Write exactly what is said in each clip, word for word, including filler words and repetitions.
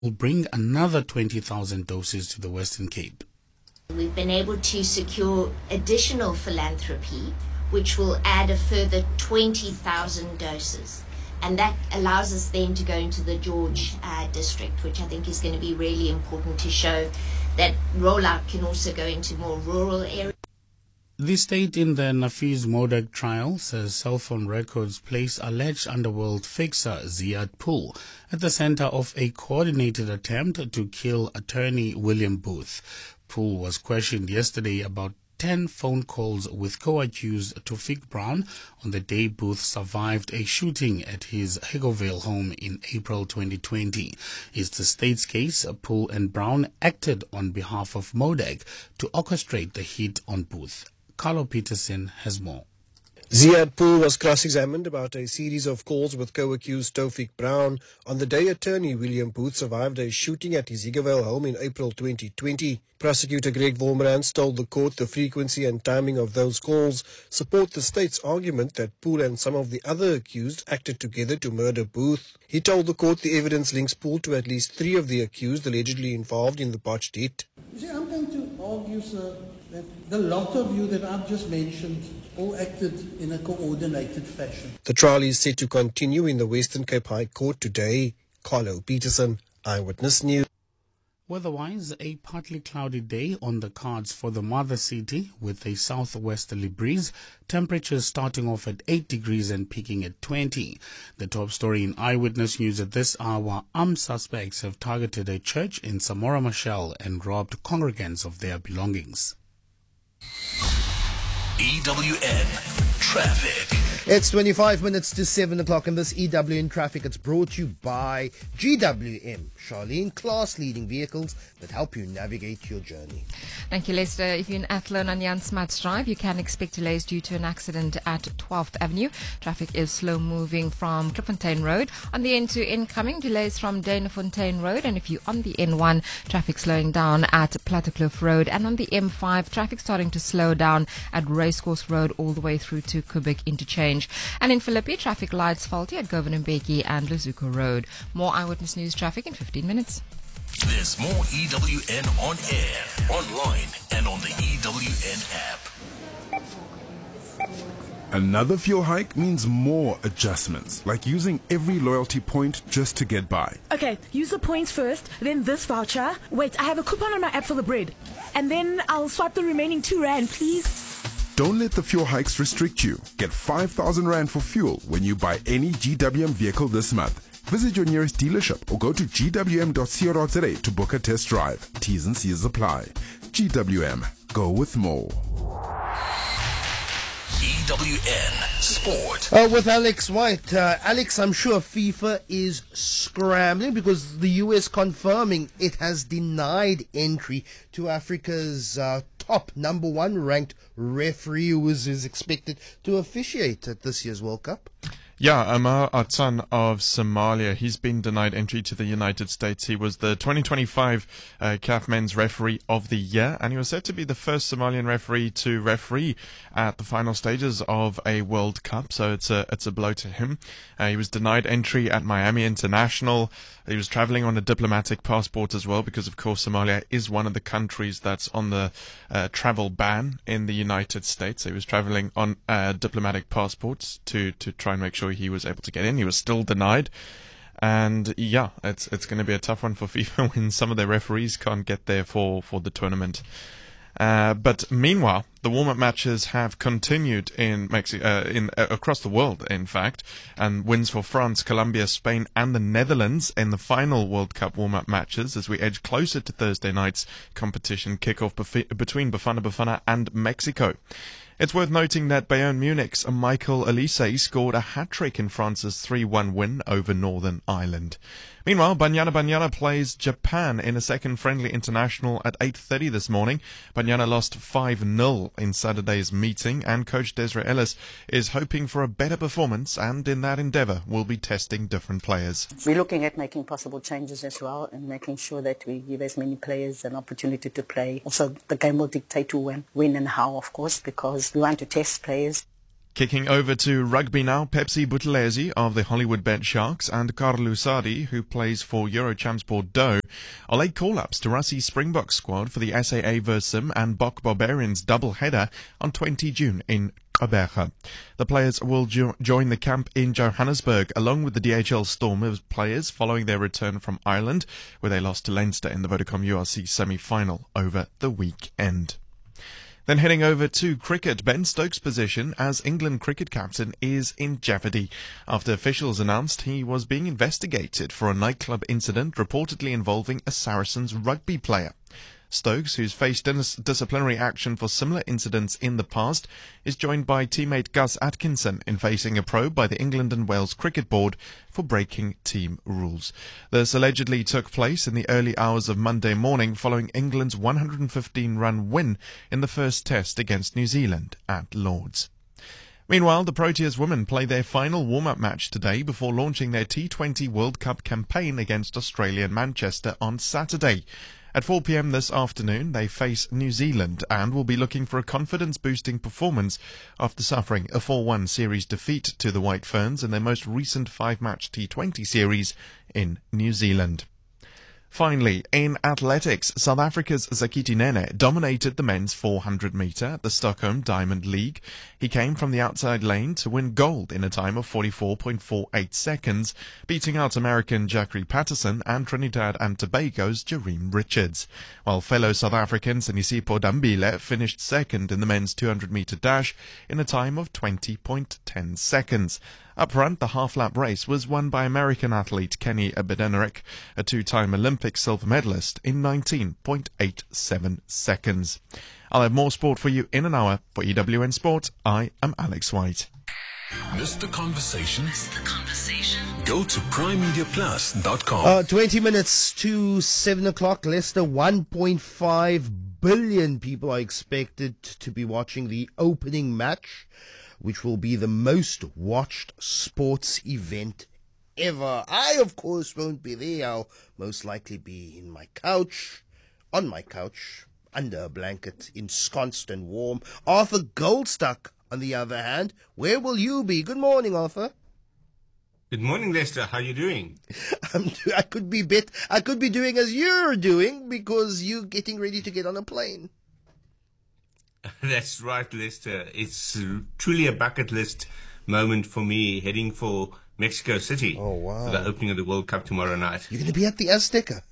will bring another twenty thousand doses to the Western Cape. We've been able to secure additional philanthropy, which will add a further twenty thousand doses. And that allows us then to go into the George uh, district, which I think is going to be really important to show that rollout can also go into more rural areas. The state in the Nafiz Modak trial says cell phone records place alleged underworld fixer Ziad Pool at the center of a coordinated attempt to kill attorney William Booth. Pool was questioned yesterday about ten phone calls with co-accused Tofik Brown on the day Booth survived a shooting at his Higgovale home in April twenty twenty. It's the state's case. Pool and Brown acted on behalf of Modak to orchestrate the hit on Booth. Carlo Peterson has more. Ziad Pool was cross-examined about a series of calls with co-accused Tofik Brown on the day attorney William Booth survived a shooting at his Higgovale home in April twenty twenty. Prosecutor Greg Vormerans told the court the frequency and timing of those calls support the state's argument that Pool and some of the other accused acted together to murder Booth. He told the court the evidence links Pool to at least three of the accused allegedly involved in the botched hit. You see, I'm going to argue, sir, that the lot of you that I've just mentioned all acted in a coordinated fashion. The trial is set to continue in the Western Cape High Court today. Carlo Peterson, Eyewitness News. Weather-wise, a partly cloudy day on the cards for the mother city with a southwesterly breeze. Temperatures starting off at eight degrees and peaking at twenty. The top story in Eyewitness News at this hour: armed suspects have targeted a church in Samora Machel and robbed congregants of their belongings. E W N Traffic. It's twenty-five minutes to seven o'clock in this E W N Traffic. It's brought to you by G W M, Charlene, class-leading vehicles that help you navigate your journey. Thank you, Lester. If you're in Athlone on Jan Smuts Drive, you can expect delays due to an accident at twelfth Avenue. Traffic is slow-moving from Klipfontein Road. On the N two incoming, delays from Danafontein Road. And if you're on the N one, traffic slowing down at Plattekloof Road. And on the M five, traffic starting to slow down at Racecourse Road all the way through to Kubik Interchange. And in Philippi, traffic lights faulty at Govan Mbeki and Luzuko Road. More Eyewitness News traffic in fifteen minutes. There's more E W N on air, online, and on the E W N app. Another fuel hike means more adjustments, like using every loyalty point just to get by. Okay, use the points first, then this voucher. Wait, I have a coupon on my app for the bread. And then I'll swipe the remaining two rand, please. Don't let the fuel hikes restrict you. Get five thousand rand for fuel when you buy any G W M vehicle this month. Visit your nearest dealership or go to g w m dot co dot za to book a test drive. T's and C's apply. G W M. Go with more. E W N Sport. Uh, with Alex White. Uh, Alex, I'm sure FIFA is scrambling because the U S confirming it has denied entry to Africa's uh, top number one ranked referee who is, is expected to officiate at this year's World Cup. Yeah, Amar Atsan of Somalia. He's been denied entry to the United States. He was the twenty twenty-five uh, C A F Men's Referee of the Year, and he was said to be the first Somalian referee to referee at the final stages of a World Cup. So it's a it's a blow to him. Uh, he was denied entry at Miami International. He was traveling on a diplomatic passport as well, because of course Somalia is one of the countries that's on the uh, travel ban in the United States. So he was traveling on uh, diplomatic passports to to try and make sure he was able to get in. He was still denied. And yeah, it's it's going to be a tough one for FIFA when some of their referees can't get there for, for the tournament. Uh, but meanwhile, the warm-up matches have continued in Mexico, uh, in uh, across the world, in fact, and wins for France, Colombia, Spain, and the Netherlands in the final World Cup warm-up matches as we edge closer to Thursday night's competition kickoff bef- between Bafana Bafana and Mexico. It's worth noting that Bayern Munich's Michael Olise scored a hat-trick in France's three one win over Northern Ireland. Meanwhile, Banyana Banyana plays Japan in a second friendly international at eight thirty this morning. Banyana lost five nil in Saturday's meeting, and coach Desiree Ellis is hoping for a better performance, and in that endeavour will be testing different players. We're looking at making possible changes as well and making sure that we give as many players an opportunity to play. Also, the game will dictate who when, when and how, of course, because we want to test players. Kicking over to rugby now, Pepsi Buthelezi of the Hollywood Bet Sharks and Carlo Sardi, who plays for Eurochamps Bordeaux, are late call-ups to Russie's Springbok squad for the S A A Versim and Bok Barbarians double-header on the twentieth of June in Gqeberha. The players will jo- join the camp in Johannesburg along with the D H L Stormers players following their return from Ireland, where they lost to Leinster in the Vodacom U R C semi-final over the weekend. Then heading over to cricket, Ben Stokes' position as England cricket captain is in jeopardy after officials announced he was being investigated for a nightclub incident reportedly involving a Saracens rugby player. Stokes, who's faced dis- disciplinary action for similar incidents in the past, is joined by teammate Gus Atkinson in facing a probe by the England and Wales Cricket Board for breaking team rules. This allegedly took place in the early hours of Monday morning following England's one hundred fifteen run win in the first test against New Zealand at Lord's. Meanwhile, the Proteas women play their final warm-up match today before launching their T twenty World Cup campaign against Australia in Manchester on Saturday. At four p.m. this afternoon, they face New Zealand and will be looking for a confidence-boosting performance after suffering a four one series defeat to the White Ferns in their most recent five-match T twenty series in New Zealand. Finally, in athletics, South Africa's Zakiti Nene dominated the men's four hundred metre at the Stockholm Diamond League. He came from the outside lane to win gold in a time of forty-four point four eight seconds, beating out American Jackery Patterson and Trinidad and Tobago's Jareem Richards, while fellow South African Sinisipho Dambile finished second in the men's two hundred metre dash in a time of twenty point one zero seconds. Up front, the half-lap race was won by American athlete Kenny Abedenerick, a two-time Olympic silver medalist, in nineteen point eight seven seconds. I'll have more sport for you in an hour. For E W N Sport, I am Alex White. Missed the conversation? Missed the conversation? Go to prime media plus dot com. Uh, twenty minutes to seven o'clock. Leicester, one point five billion people are expected to be watching the opening match, which will be the most watched sports event ever. I, of course, won't be there. I'll most likely be in my couch, on my couch, under a blanket, ensconced and warm. Arthur Goldstuck, on the other hand, where will you be? Good morning, Arthur. Good morning, Lester. How are you doing? I'm do- I could be bit. I could be doing as you're doing because you're getting ready to get on a plane. That's right, Lester. It's truly a bucket list moment for me, heading for Mexico City. Oh, wow. For the opening of the World Cup tomorrow night. You're going to be at the Azteca.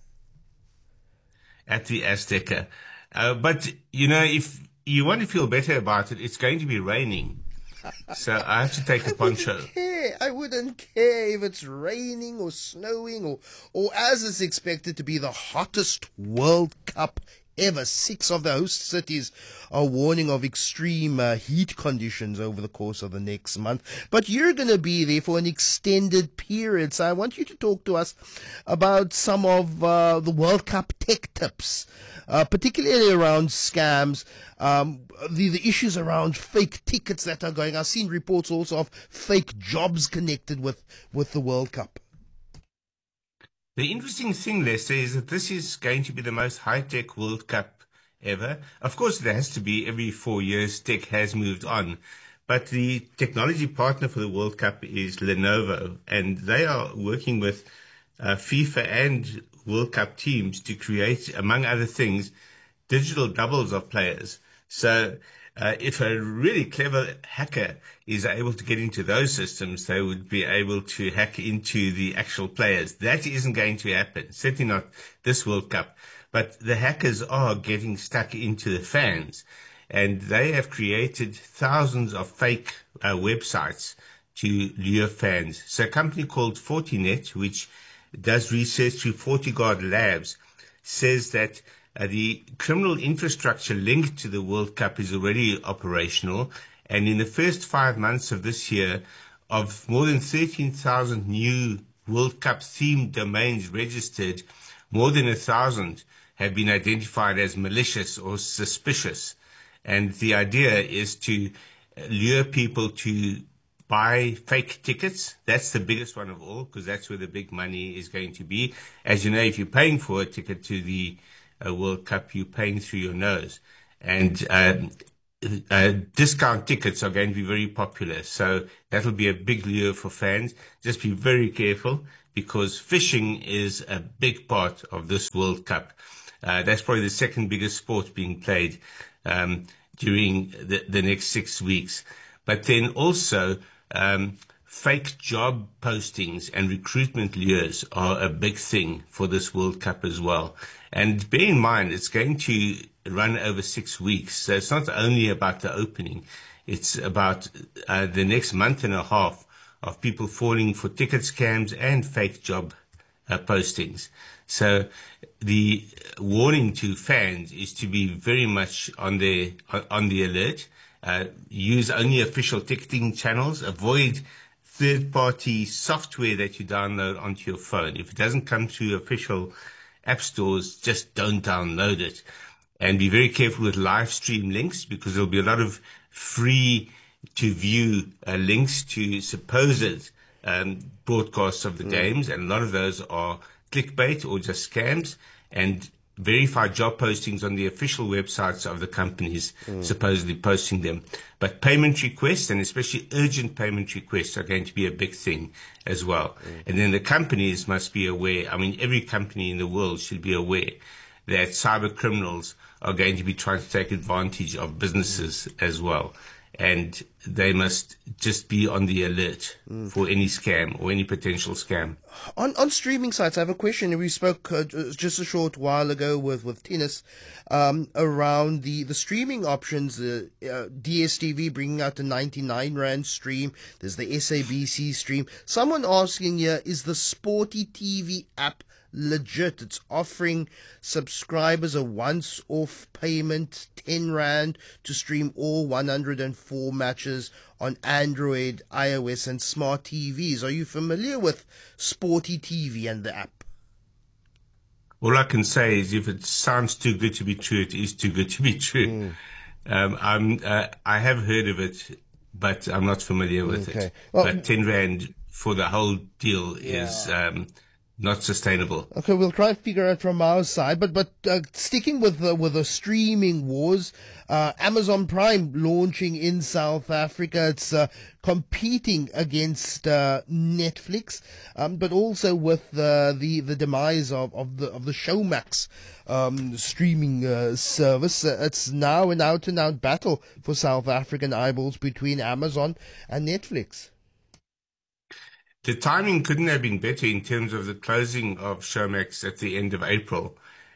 At the Azteca. Uh, but, you know, if you want to feel better about it, it's going to be raining. So I have to take a poncho. I wouldn't care. I wouldn't care if it's raining or snowing or, or as is expected to be the hottest World Cup ever. Six of the host cities are warning of extreme uh, heat conditions over the course of the next month. But you're going to be there for an extended period. So I want you to talk to us about some of uh, the World Cup tech tips, uh, particularly around scams, um, the, the issues around fake tickets that are going. I've seen reports also of fake jobs connected with, with the World Cup. The interesting thing, Lester, is that this is going to be the most high-tech World Cup ever. Of course, it has to be. Every four years, tech has moved on. But the technology partner for the World Cup is Lenovo, and they are working with uh, FIFA and World Cup teams to create, among other things, digital doubles of players. So uh, if a really clever hacker is able to get into those systems, they would be able to hack into the actual players. That isn't going to happen, certainly not this World Cup. But the hackers are getting stuck into the fans, and they have created thousands of fake uh, websites to lure fans. So a company called Fortinet, which does research through FortiGuard Labs, says that Uh, the criminal infrastructure linked to the World Cup is already operational, and in the first five months of this year, of more than thirteen thousand new World Cup themed domains registered, more than a thousand have been identified as malicious or suspicious. And the idea is to lure people to buy fake tickets. That's the biggest one of all, because that's where the big money is going to be. As you know, if you're paying for a ticket to the a World Cup, you're paying through your nose. And um, uh, discount tickets are going to be very popular. So that'll be a big lure for fans. Just be very careful, because fishing is a big part of this World Cup. Uh, that's probably the second biggest sport being played um, during the, the next six weeks. But then also, um, fake job postings and recruitment lures are a big thing for this World Cup as well. And bear in mind, it's going to run over six weeks. So it's not only about the opening. It's about uh, the next month and a half of people falling for ticket scams and fake job uh, postings. So the warning to fans is to be very much on the, on the alert. Uh, use only official ticketing channels. Avoid third-party software that you download onto your phone. If it doesn't come through official app stores, just don't download it. And be very careful with live stream links, because there'll be a lot of free to view uh, links to supposed um, broadcasts of the mm. games, and a lot of those are clickbait or just scams. And verify job postings on the official websites of the companies mm. supposedly posting them. But payment requests, and especially urgent payment requests, are going to be a big thing as well. Mm. And then the companies must be aware. I mean, every company in the world should be aware that cyber criminals are going to be trying to take advantage of businesses mm. as well. And they must just be on the alert mm. for any scam or any potential scam. On on streaming sites, I have a question. We spoke uh, just a short while ago with, with Tinus um, around the, the streaming options. Uh, uh, D S T V bringing out the ninety-nine rand stream. There's the S A B C stream. Someone asking here, is the Sporty T V app legit? It's offering subscribers a once-off payment, ten rand, to stream all one hundred four matches on Android, iOS, and smart T Vs. Are you familiar with Sporty T V and the app? All I can say is, if it sounds too good to be true, it is too good to be true. Mm. Um, I'm, uh, I have heard of it, but I'm not familiar with okay. it. Well, but ten rand for the whole deal yeah. is um, not sustainable. Okay, we'll try and figure out from our side. But but uh, sticking with the, with the streaming wars, uh, Amazon Prime launching in South Africa. It's uh, competing against uh, Netflix, um, but also with the the, the demise of, of the of the Showmax um, streaming uh, service. Uh, it's now an out and out battle for South African eyeballs between Amazon and Netflix. The timing couldn't have been better in terms of the closing of Showmax at the end of April.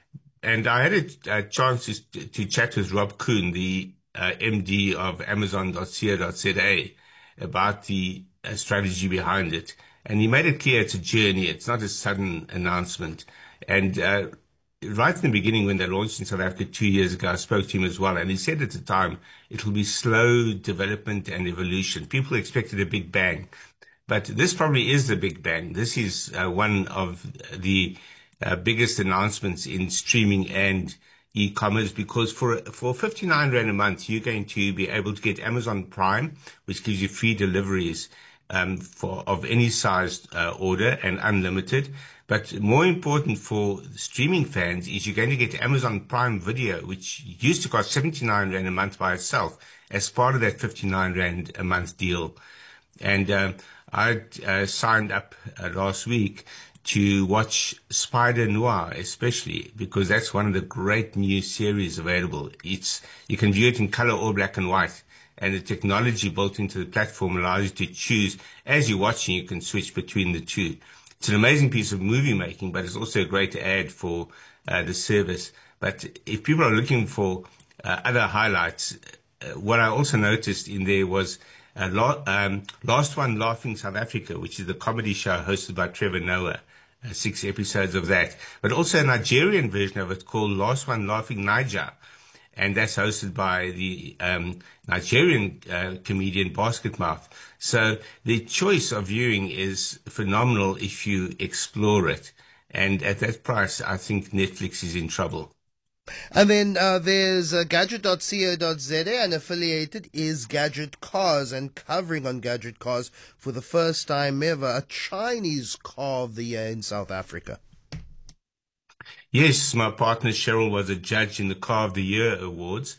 And I had a, a chance to, to chat with Rob Kuhn, the uh, M D of Amazon dot co dot za, about the uh, strategy behind it. And he made it clear it's a journey. It's not a sudden announcement. And uh, right in the beginning, when they launched in South Africa two years ago, I spoke to him as well. And he said at the time, it will be slow development and evolution. People expected a big bang. But this probably is the big bang. This is uh, one of the uh, biggest announcements in streaming and e-commerce, because for for fifty-nine rand a month, you're going to be able to get Amazon Prime, which gives you free deliveries um, for of any size uh, order and unlimited. But more important for streaming fans is you're going to get Amazon Prime Video, which used to cost seventy-nine rand a month by itself, as part of that fifty-nine rand a month deal. And uh, I uh, signed up uh, last week to watch Spider Noir, especially because that's one of the great new series available. It's you can view it in color or black and white, and the technology built into the platform allows you to choose. As you're watching, you can switch between the two. It's an amazing piece of movie making, but it's also a great ad for uh, the service. But if people are looking for uh, other highlights, uh, what I also noticed in there was Uh, la- um, Last One Laughing South Africa, which is the comedy show hosted by Trevor Noah, uh, six episodes of that, but also a Nigerian version of it called Last One Laughing Niger, and that's hosted by the um, Nigerian uh, comedian Basketmouth. So the choice of viewing is phenomenal if you explore it, and at that price, I think Netflix is in trouble. And then uh, there's uh, gadget dot co dot za, and affiliated is Gadget Cars, and covering on Gadget Cars for the first time ever, a Chinese car of the year in South Africa. Yes, my partner Cheryl was a judge in the Car of the Year Awards,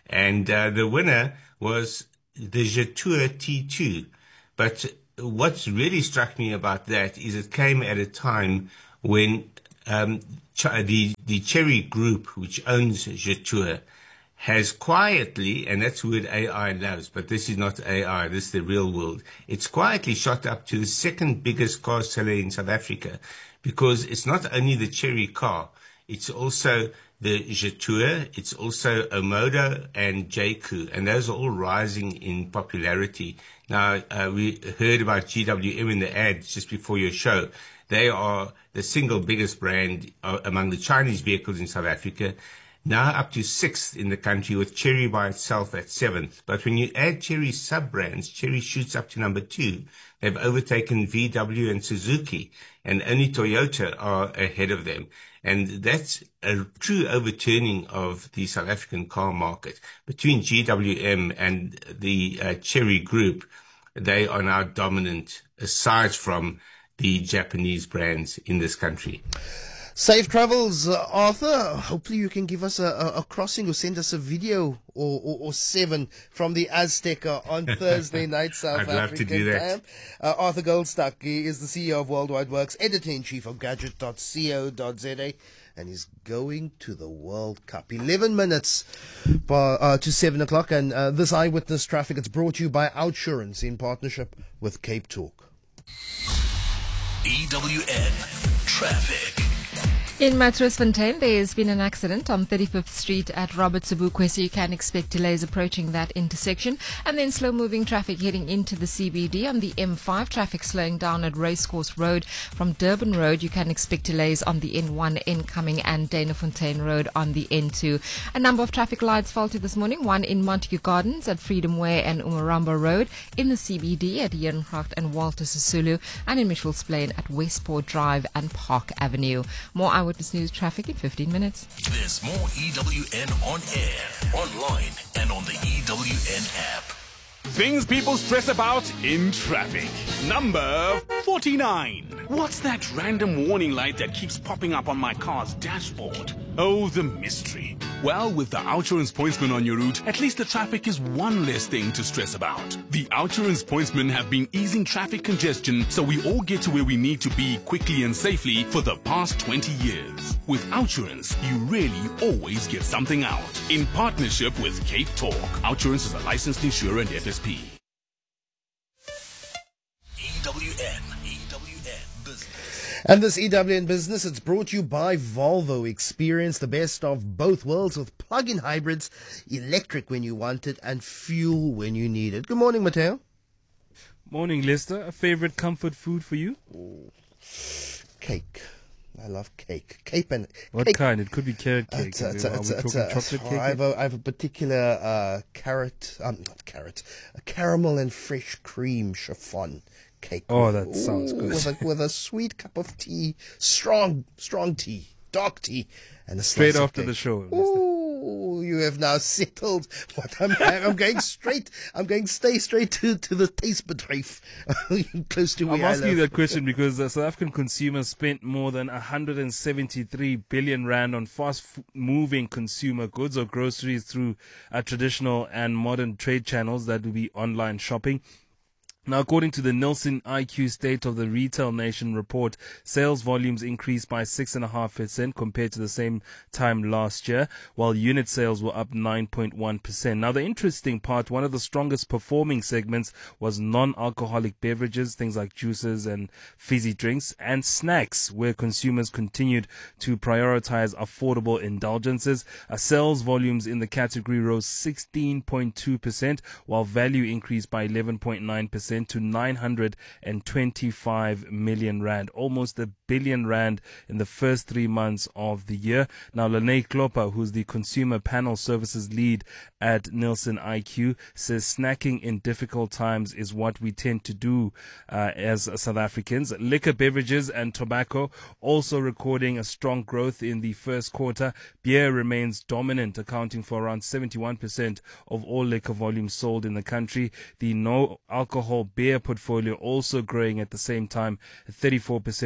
And uh, the winner was the Jetour T two. But what's really struck me about that is it came at a time when um, the, the Cherry Group, which owns Jetour, has quietly, and that's the word A I loves, but this is not A I, this is the real world. It's quietly shot up to the second biggest car seller in South Africa, because it's not only the Cherry car, it's also the Jetour, it's also Omodo and J Q, and those are all rising in popularity. Now, uh, we heard about G W M in the ads just before your show. They are the single biggest brand uh, among the Chinese vehicles in South Africa, now up to sixth in the country, with Cherry by itself at seventh. But when you add Cherry sub-brands, Cherry shoots up to number two. They've overtaken V W and Suzuki, and only Toyota are ahead of them. And that's a true overturning of the South African car market. Between G W M and the uh, Cherry Group, they are now dominant, aside from the Japanese brands in this country. Safe travels, uh, Arthur. Hopefully you can give us a, a, a crossing or send us a video or, or, or seven from the Azteca on Thursday night, South I'd love African to do that. time. Uh, Arthur Goldstuck, he is the C E O of Worldwide Works, editor-in-chief of gadget dot co dot za, and he's going to the World Cup. eleven minutes bar, uh, to seven o'clock, and uh, this Eyewitness Traffic, it's brought to you by Outsurance in partnership with Cape Talk. E W N Traffic. In Matroosfontein, there has been an accident on thirty-fifth Street at Robert Sobukwe, so you can expect delays approaching that intersection. And then slow-moving traffic heading into the C B D on the M five. Traffic slowing down at Racecourse Road. From Durban Road, you can expect delays on the N one incoming and Danafontein Road on the N two. A number of traffic lights faulty this morning. One in Montague Gardens at Freedom Way and Umaramba Road. In the C B D at Herengracht and Walter Sisulu. And in Mitchell's Plain at Westport Drive and Park Avenue. More Eyewitness News traffic in fifteen minutes. There's more E W N on air, online, and on the E W N app. Things people stress about in traffic. Number forty-nine. What's that random warning light that keeps popping up on my car's dashboard? Oh, the mystery. Well, with the Outsurance Pointsman on your route, at least the traffic is one less thing to stress about. The Outsurance Pointsmen have been easing traffic congestion so we all get to where we need to be quickly and safely for the past twenty years. With Outsurance, you really always get something out. In partnership with Cape Talk, Outsurance is a licensed insurer and F S P. E W N, E W N Business. And this E W N Business, it's brought to you by Volvo. Experience the best of both worlds with plug-in hybrids, electric when you want it, and fuel when you need it. Good morning, Mateo. Morning, Lester. A favorite comfort food for you? Oh, cake. I love cake. Cake and what cake. kind? It could be carrot cake. It's a, it's a, Are we it's a, talking it's a, chocolate cake? I have a, I have a particular uh, carrot, um, not carrot, a caramel and fresh cream chiffon cake. Oh, that sounds good. With a, with a sweet cup of tea, strong, strong tea, dark tea, and a Straight slice after of the cake. show. Ooh, you have now settled what I'm I'm going straight, I'm going stay straight to, to the taste bedrijf, close to where I'm I asking you live. that question because the South African consumers spent more than one hundred seventy-three billion rand on fast-moving consumer goods or groceries through uh, traditional and modern trade channels, that would be online shopping. Now, according to the Nielsen I Q State of the Retail Nation report, sales volumes increased by six point five percent compared to the same time last year, while unit sales were up nine point one percent. Now, the interesting part, one of the strongest performing segments was non-alcoholic beverages, things like juices and fizzy drinks, and snacks, where consumers continued to prioritize affordable indulgences. Uh, sales volumes in the category rose sixteen point two percent, while value increased by eleven point nine percent. To nine hundred twenty-five million rand, almost a billion rand in the first three months of the year. Now, Lene Klopper, who's the consumer panel services lead at Nielsen I Q, says snacking in difficult times is what we tend to do uh, as South Africans. Liquor, beverages and tobacco also recording a strong growth in the first quarter. Beer remains dominant, accounting for around seventy-one percent of all liquor volumes sold in the country. The no alcohol beer portfolio also growing at the same time, thirty-four percent revenue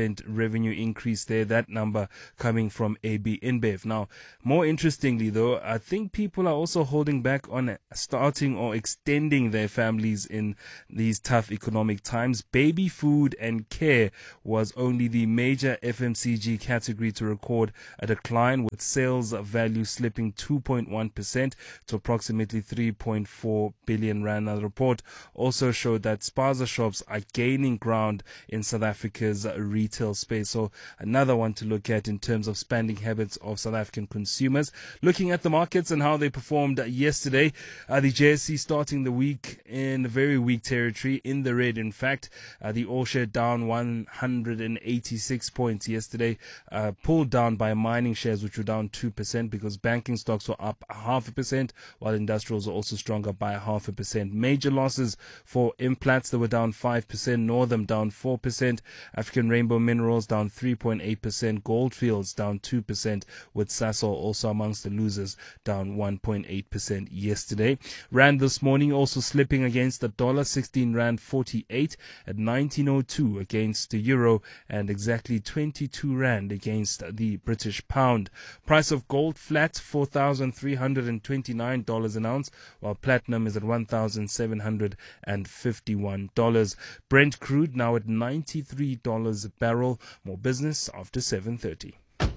revenue increase there, that number coming from A B InBev. Now, more interestingly though, I think people are also holding back on starting or extending their families in these tough economic times. Baby food and care was only the major F M C G category to record a decline, with sales value slipping two point one percent to approximately three point four billion rand. Now, the report also showed that spaza shops are gaining ground in South Africa's retail space. So another one to look at in terms of spending habits of South African consumers. Looking at the markets and how they performed yesterday, uh, the J S E starting the week in very weak territory, in the red in fact. Uh, the All Share down one hundred eighty-six points yesterday, uh, pulled down by mining shares, which were down two percent because banking stocks were up half a percent, while industrials are also stronger by half a percent. Major losses for Implats, that were down five percent, Northam down four percent, African Rainbow Minerals down three point eight percent, Goldfields down two percent, with Sasol also amongst the losers, down one point eight percent yesterday. Rand this morning also slipping against the dollar, sixteen rand forty-eight at nineteen oh two against the euro, and exactly twenty-two rand against the British pound. Price of gold flat, four thousand three hundred twenty-nine dollars an ounce, while platinum is at one thousand seven hundred fifty-one dollars. Brent crude now at ninety-three dollars a barrel. More business after seven thirty.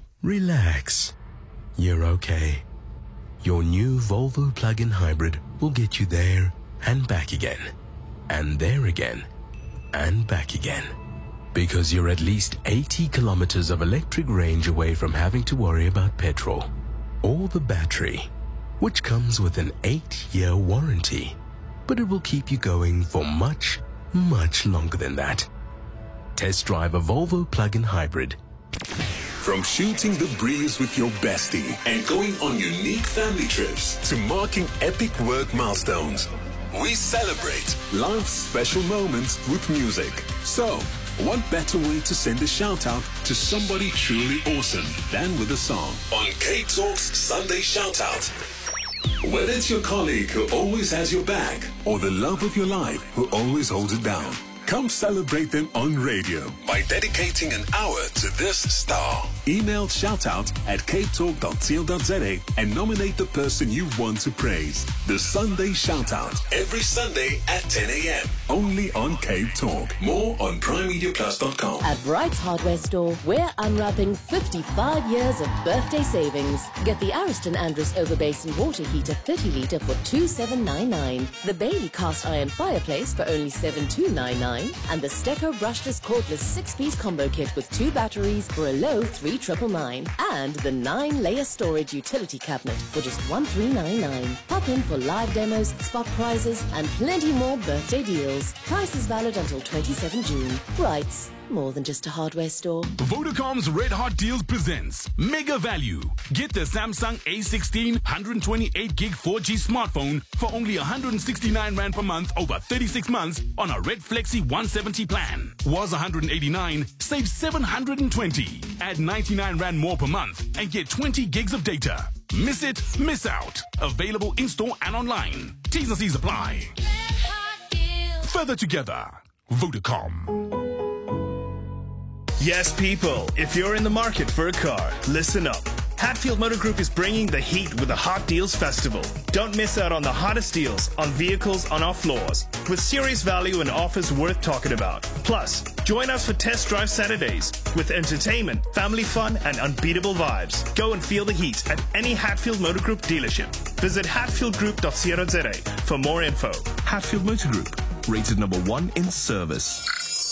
Relax. You're okay. Your new Volvo plug-in hybrid will get you there and back again. And there again. And back again. Because you're at least eighty kilometers of electric range away from having to worry about petrol or the battery, which comes with an eight-year warranty. But it will keep you going for much, much longer than that. Test drive a Volvo plug-in hybrid. From shooting the breeze with your bestie and going on unique family trips to marking epic work milestones, we celebrate life's special moments with music. So, what better way to send a shout out to somebody truly awesome than with a song? On Cape Talk's Sunday Shout Out. Whether it's your colleague who always has your back or the love of your life who always holds it down, come celebrate them on radio by dedicating an hour to this star. Email shoutout at cape talk dot co dot za and nominate the person you want to praise. The Sunday Shoutout, every Sunday at ten a.m. Only on Cape Talk. More on prime media plus dot com. At Bright's Hardware Store, we're unwrapping fifty-five years of birthday savings. Get the Ariston Andrus Overbasin water heater thirty litre for two thousand seven hundred ninety-nine, the Bailey cast iron fireplace for only seven thousand two hundred ninety-nine, and the Stecco brushless cordless six-piece combo kit with two batteries for a low three thousand nine hundred ninety-nine, and the nine-layer storage utility cabinet for just one thousand three hundred ninety-nine. Pop in for live demos, spot prizes, and plenty more birthday deals. Price is valid until twenty-seventh of June. Brights, more than just a hardware store. Vodacom's Red Hot Deals presents Mega Value. Get the Samsung A sixteen one hundred twenty-eight gig four G smartphone for only one hundred sixty-nine rand per month over thirty-six months on a Red Flexi one seventy plan. Was one hundred eighty-nine, save seven hundred twenty. Add ninety-nine rand more per month and get twenty gigs of data. Miss it, miss out. Available in-store and online. T's and C's apply. Further together. Vodacom. Yes, people, if you're in the market for a car, listen up. Hatfield Motor Group is bringing the heat with the Hot Deals Festival. Don't miss out on the hottest deals on vehicles on our floors, with serious value and offers worth talking about. Plus, join us for Test Drive Saturdays with entertainment, family fun, and unbeatable vibes. Go and feel the heat at any Hatfield Motor Group dealership. Visit hatfield group dot co dot za for more info. Hatfield Motor Group, rated number one in service.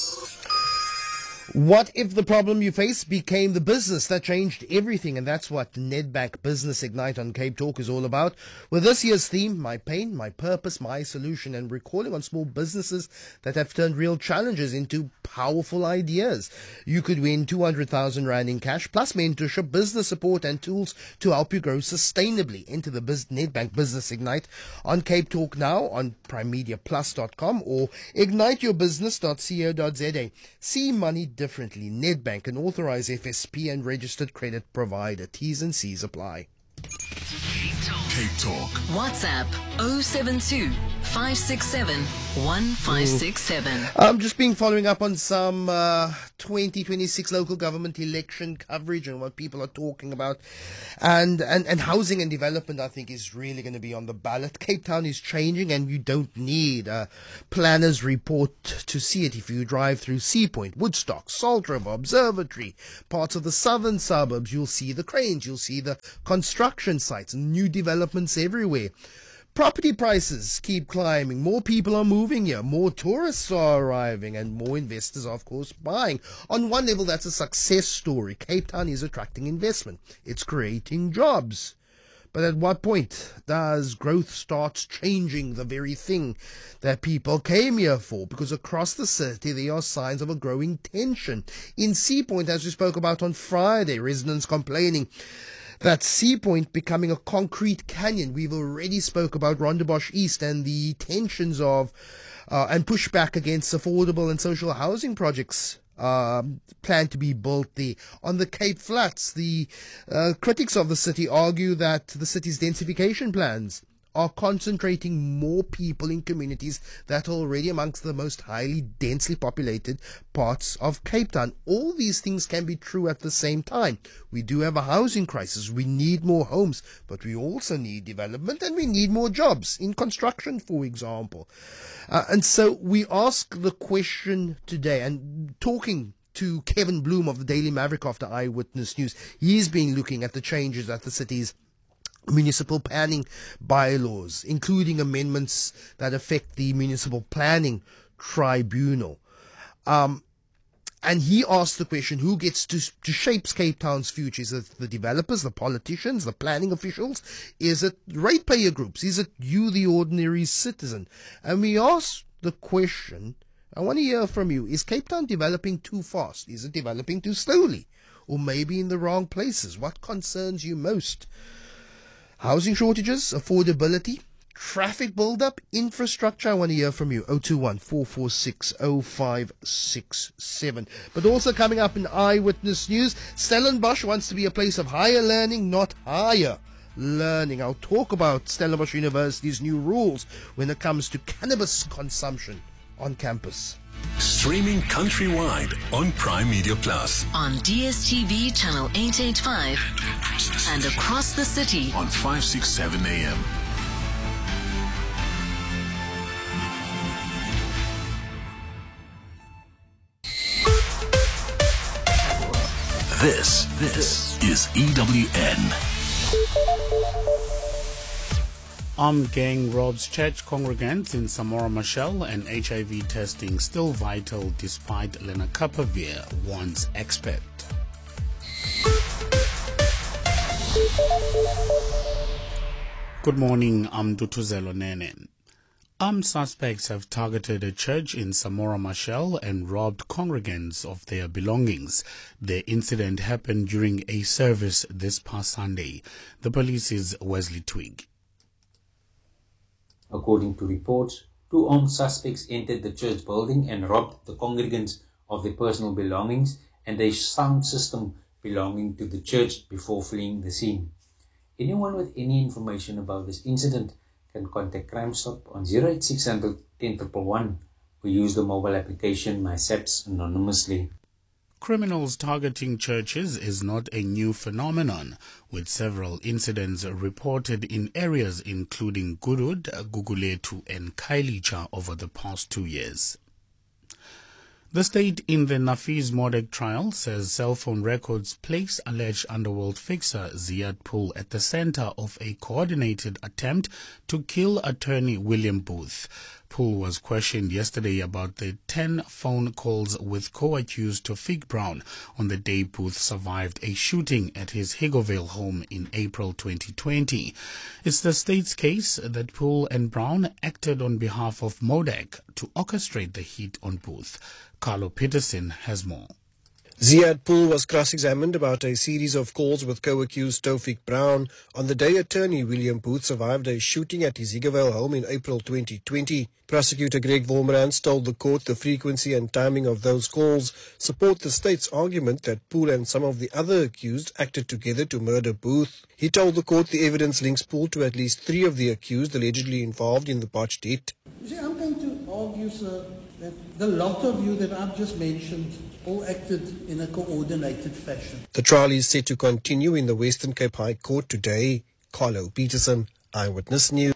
What if the problem you face became the business that changed everything? And that's what Nedbank Business Ignite on Cape Talk is all about. With this year's theme, My Pain, My Purpose, My Solution, and we're calling on small businesses that have turned real challenges into powerful ideas. You could win two hundred thousand rand in cash, plus mentorship, business support, and tools to help you grow sustainably. Into the Biz- Nedbank Business Ignite on Cape Talk now on prime media plus dot com or ignite your business dot co dot za. See money differently. Nedbank, an authorized F S P and registered credit provider. T's and C's apply. Cape Talk. WhatsApp oh seven two, five six seven, one five six seven. I'm just been following up on some uh, twenty twenty-six local government election coverage and what people are talking about. And, and, and housing and development, I think, is really going to be on the ballot. Cape Town is changing, and you don't need a planner's report to see it. If you drive through Sea Point, Woodstock, Salt River, Observatory, parts of the southern suburbs, you'll see the cranes, you'll see the construction sites, new developments everywhere. Property prices keep climbing. More people are moving here. More tourists are arriving, and more investors are, of course, buying. On one level, that's a success story. Cape Town is attracting investment. It's creating jobs. But at what point does growth start changing the very thing that people came here for? Because across the city, there are signs of a growing tension. In Sea Point, as we spoke about on Friday, residents complaining that Sea Point becoming a concrete canyon. We've already spoke about Rondebosch East and the tensions of uh, and pushback against affordable and social housing projects um, planned to be built there. On the Cape Flats, the uh, critics of the city argue that the city's densification plans are concentrating more people in communities that are already amongst the most highly densely populated parts of Cape Town. All these things can be true at the same time. We do have a housing crisis. We need more homes, but we also need development, and we need more jobs in construction, for example. Uh, and so we ask the question today, and talking to Kevin Bloom of the Daily Maverick after Eyewitness News, he's been looking at the changes at the city's municipal planning bylaws, including amendments that affect the municipal planning tribunal. Um, and he asked the question, who gets to, to shape Cape Town's future? Is it the developers, the politicians, the planning officials? Is it ratepayer groups? Is it you, the ordinary citizen? And we asked the question, I want to hear from you, is Cape Town developing too fast? Is it developing too slowly? Or maybe in the wrong places? What concerns you most? Housing shortages, affordability, traffic build-up, infrastructure. I want to hear from you. oh two one, four four six, oh five six seven. But also coming up in Eyewitness News, Stellenbosch wants to be a place of higher learning, not higher learning. I'll talk about Stellenbosch University's new rules when it comes to cannabis consumption on campus. Streaming countrywide on Prime Media Plus. On D S T V channel eight eighty-five and across the city on five sixty-seven A M. This, this is E W N. Armed gang robs church congregants in Samora Machel, and H I V testing still vital despite Lenacapavir, warns expert. Good morning, I'm Dutuzelo Nene. Armed suspects have targeted a church in Samora Machel and robbed congregants of their belongings. The incident happened during a service this past Sunday. The police's Wesley Twig. According to reports, two armed suspects entered the church building and robbed the congregants of their personal belongings and a sound system belonging to the church before fleeing the scene. Anyone with any information about this incident can contact Crime Stop on zero eight six hundred, ten one one one or use the mobile application MySaps anonymously. Criminals targeting churches is not a new phenomenon, with several incidents reported in areas including Gurud, Guguletu and Kailicha over the past two years. The state in the Nafiz Modek trial says cell phone records place alleged underworld fixer Ziad Pool at the center of a coordinated attempt to kill attorney William Booth. Pool was questioned yesterday about the ten phone calls with co-accused Tofik Brown on the day Booth survived a shooting at his Higovale home in April twenty twenty. It's the state's case that Pool and Brown acted on behalf of Modek to orchestrate the hit on Booth. Carlo Peterson has more. Ziad Pool was cross-examined about a series of calls with co-accused Tofik Brown on the day attorney William Booth survived a shooting at his Higovale home in April twenty twenty. Prosecutor Greg Vormerans told the court the frequency and timing of those calls support the state's argument that Pool and some of the other accused acted together to murder Booth. He told the court the evidence links Pool to at least three of the accused allegedly involved in the botched hit. You see, I'm going to argue, sir, that the lot of you that I've just mentioned all acted in a coordinated fashion. The trial is set to continue in the Western Cape High Court today. Carlo Peterson, Eyewitness News.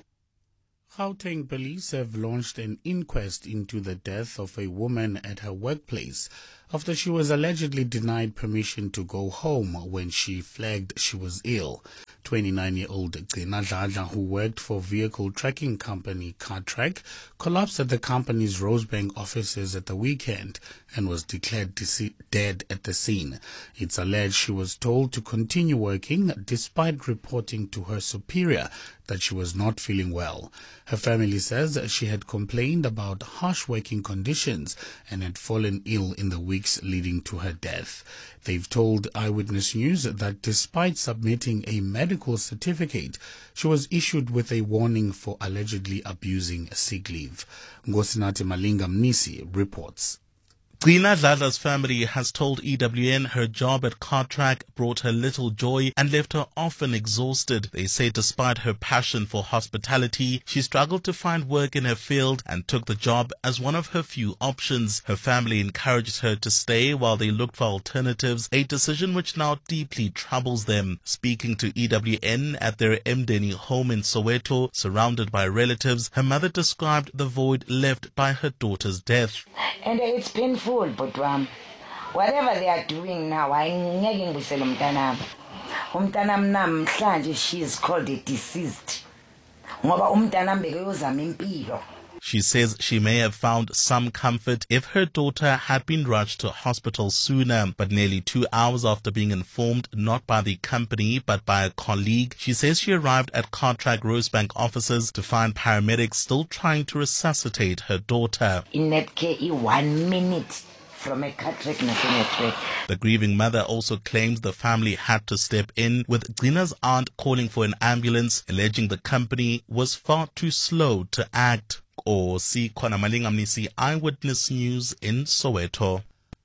Gauteng police have launched an inquest into the death of a woman at her workplace after she was allegedly denied permission to go home when she flagged she was ill. twenty-nine-year-old Gcina Dladla, who worked for vehicle tracking company Cartrack, collapsed at the company's Rosebank offices at the weekend and was declared dece- dead at the scene. It's alleged she was told to continue working despite reporting to her superior that she was not feeling well. Her family says she had complained about harsh working conditions and had fallen ill in the weeks leading to her death. They've told Eyewitness News that despite submitting a medical certificate, she was issued with a warning for allegedly abusing sick leave. Ngosinati Malinga Mnisi reports. Gcina Dladla's family has told E W N her job at Cartrack brought her little joy and left her often exhausted. They say despite her passion for hospitality, she struggled to find work in her field and took the job as one of her few options. Her family encouraged her to stay while they looked for alternatives, a decision which now deeply troubles them. Speaking to E W N at their Mdeni home in Soweto, surrounded by relatives, her mother described the void left by her daughter's death. And it's painful. But um, whatever they are doing now, I'm nagging with umtanam. Umtanam namhlanje she is called a deceased. Ngoba umtanam bekuyozama impilo. She says she may have found some comfort if her daughter had been rushed to hospital sooner, but nearly two hours after being informed not by the company but by a colleague, she says she arrived at Cartrack Rosebank offices to find paramedics still trying to resuscitate her daughter. In that case, one minute from a Cartrack national. The grieving mother also claims the family had to step in, with Gcina's aunt calling for an ambulance, alleging the company was far too slow to act. Or see Kona Malinga Mnisi, Eyewitness News in Soweto.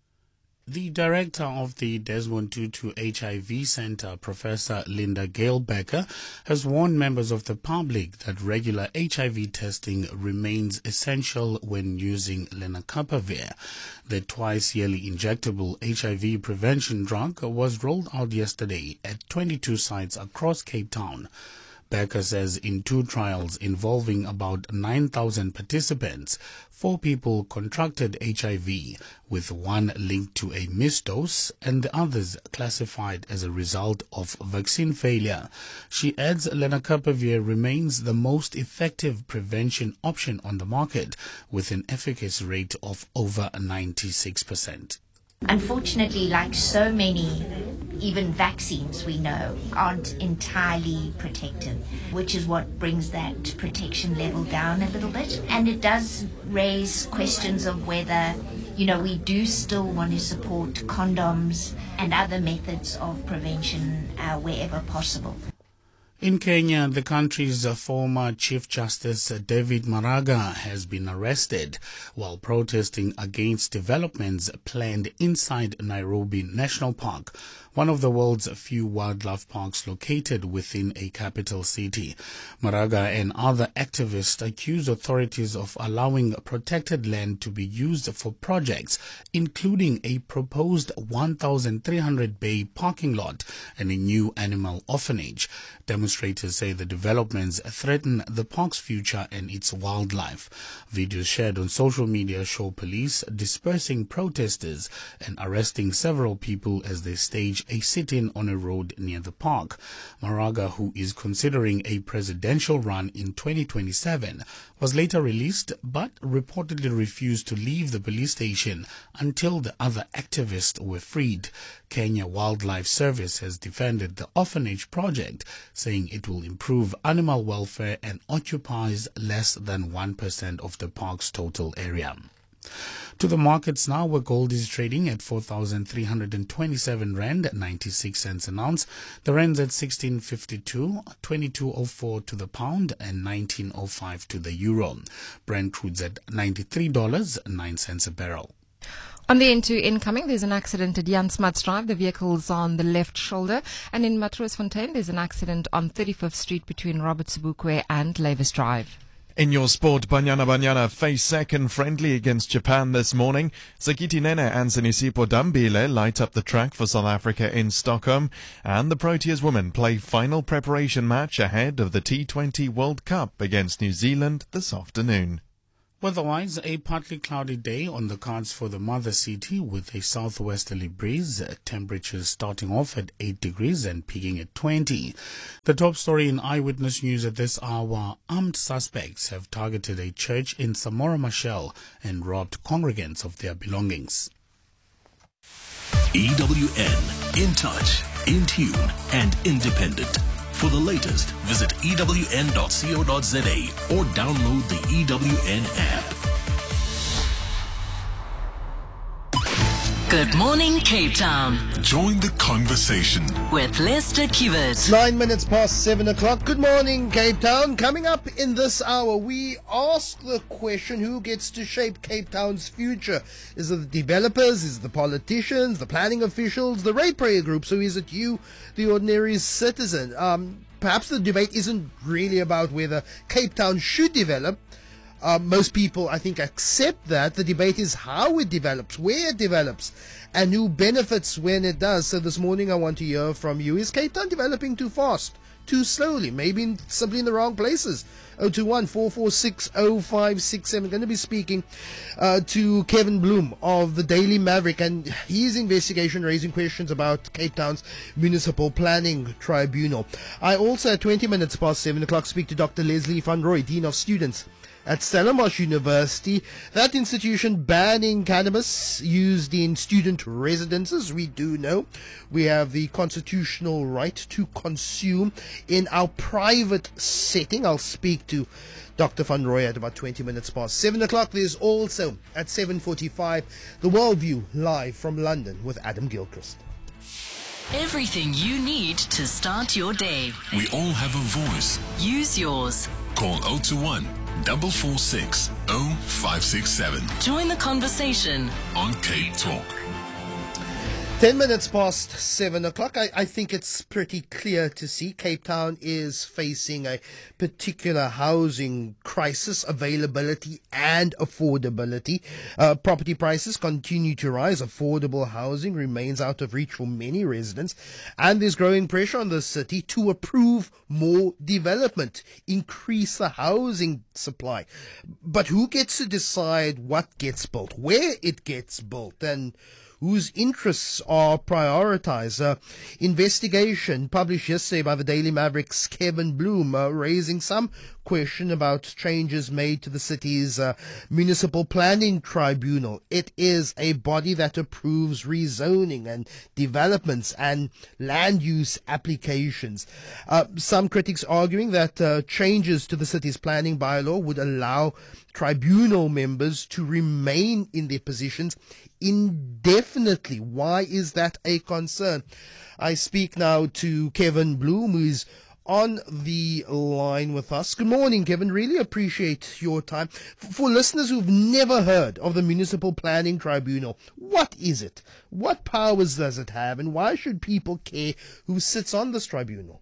The director of the Desmond Tutu H I V Center, Professor Linda Gale Becker, has warned members of the public that regular H I V testing remains essential when using lenacapavir. The twice-yearly injectable H I V prevention drug was rolled out yesterday at twenty-two sites across Cape Town. Becker says in two trials involving about nine thousand participants, four people contracted H I V, with one linked to a misdose and the others classified as a result of vaccine failure. She adds lenacapavir remains the most effective prevention option on the market, with an efficacy rate of over ninety-six percent. Unfortunately, like so many, even vaccines we know aren't entirely protective, which is what brings that protection level down a little bit. And it does raise questions of whether, you know, we do still want to support condoms and other methods of prevention uh, wherever possible. In Kenya, the country's former Chief Justice David Maraga has been arrested while protesting against developments planned inside Nairobi National Park, one of the world's few wildlife parks located within a capital city. Maraga and other activists accuse authorities of allowing protected land to be used for projects, including a proposed one thousand three hundred bay parking lot and a new animal orphanage. Demonstrators say the developments threaten the park's future and its wildlife. Videos shared on social media show police dispersing protesters and arresting several people as they stage a sit-in on a road near the park. Maraga, who is considering a presidential run in twenty twenty-seven, was later released but reportedly refused to leave the police station until the other activists were freed. Kenya Wildlife Service has defended the orphanage project, saying it will improve animal welfare and occupies less than one percent of the park's total area. To the markets now, where gold is trading at four thousand three hundred twenty-seven rand, ninety-six cents an ounce. The rand's at sixteen fifty-two, twenty-two oh four to the pound and nineteen oh five to the euro. Brent crude's at ninety-three dollars and nine cents a barrel. On the N two incoming, there's an accident at Jan Smuts Drive. The vehicle's on the left shoulder. And in Matroosfontein, there's an accident on thirty-fifth Street between Robert Sobukwe and Lavis Drive. In your sport, Banyana Banyana face second friendly against Japan this morning. Sakiti Nene and Sinisipho Dambile light up the track for South Africa in Stockholm. And the Proteas women play final preparation match ahead of the T twenty World Cup against New Zealand this afternoon. Weather-wise, a partly cloudy day on the cards for the mother city with a southwesterly breeze. Temperatures starting off at eight degrees and peaking at twenty. The top story in Eyewitness News at this hour: armed suspects have targeted a church in Samora Machel and robbed congregants of their belongings. E W N, in touch, in tune, and independent. For the latest, visit E W N dot co dot za or download the E W N app. Good morning, Cape Town. Join the conversation with Lester Kiewit. Nine minutes past seven o'clock. Good morning, Cape Town. Coming up in this hour, we ask the question: who gets to shape Cape Town's future? Is it the developers? Is it the politicians? The planning officials? The ratepayer groups? Or is it you, the ordinary citizen? Um, perhaps the debate isn't really about whether Cape Town should develop. Uh, most people, I think, accept that. The debate is how it develops, where it develops, and who benefits when it does. So this morning I want to hear from you. Is Cape Town developing too fast, too slowly, maybe in, simply in the wrong places? oh two one, four four six, oh five six seven. Going to be speaking uh, to Kevin Bloom of the Daily Maverick and his investigation raising questions about Cape Town's Municipal Planning Tribunal. I also, at twenty minutes past seven o'clock, speak to Doctor Leslie Van Roy, Dean of Students at Stellenbosch University. That institution banning cannabis used in student residences. We do know we have the constitutional right to consume in our private setting. I'll speak to Doctor Van Roy at about twenty minutes past seven o'clock. There's also at seven forty-five the Worldview live from London with Adam Gilchrist. Everything you need to start your day. We all have a voice. Use yours. Call oh two one, four four six, oh five six seven. Join the conversation on Cape Talk. Ten minutes past seven o'clock. I, I think it's pretty clear to see Cape Town is facing a particular housing crisis, availability and affordability. Uh, property prices continue to rise. Affordable housing remains out of reach for many residents. And there's growing pressure on the city to approve more development, increase the housing supply. But who gets to decide what gets built, where it gets built, and whose interests are prioritized? Uh, investigation published yesterday by the Daily Maverick's Kevin Bloom, uh, raising some question about changes made to the city's uh, Municipal Planning Tribunal. It is a body that approves rezoning and developments and land use applications. Uh, some critics arguing that uh, changes to the city's planning bylaw would allow tribunal members to remain in their positions indefinitely. Why is that a concern? I speak now to Kevin Bloom, who is on the line with us. Good morning, Kevin. Really appreciate your time. For listeners who've never heard of the Municipal Planning Tribunal, what is it? What powers does it have? And why should people care who sits on this tribunal?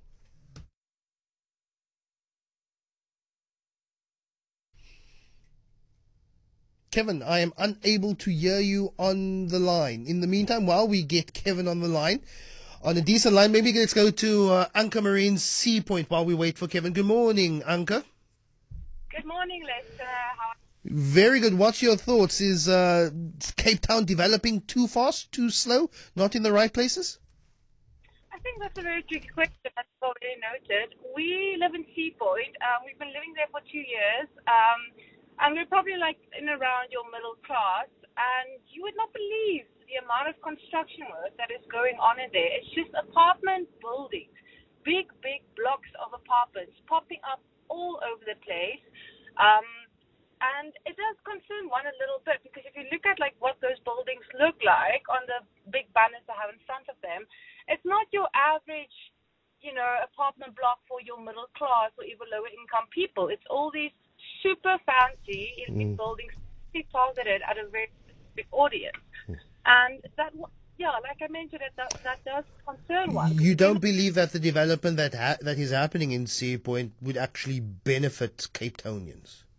Kevin, I am unable to hear you on the line. In the meantime, while we get Kevin on the line, on a decent line, maybe let's go to uh, Anka Marine Sea Point while we wait for Kevin. Good morning, Anka. Good morning, Lester. How Very good. What's your thoughts? Is uh, Cape Town developing too fast, too slow, not in the right places? I think that's a very tricky question, that's already noted. We live in Sea Point. Um, we've been living there for two years. Um, And we're probably like in around your middle class, and you would not believe the amount of construction work that is going on in there. It's just apartment buildings, big, big blocks of apartments popping up all over the place. Um, and it does concern one a little bit, because if you look at like what those buildings look like on the big banners they have in front of them, it's not your average, you know, apartment block for your middle class or even lower income people. It's all these super fancy mm. buildings targeted at a very specific audience. Mm. And that, yeah, like I mentioned, it, that, that does concern one. You don't believe that the development that ha- that is happening in Sea Point would actually benefit Cape Townians?